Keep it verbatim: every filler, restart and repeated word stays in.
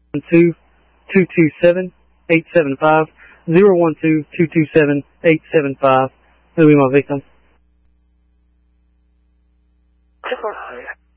two two two seven eight seven five. zero one two two two seven eight seven five. Who'll be my victim? Two four five.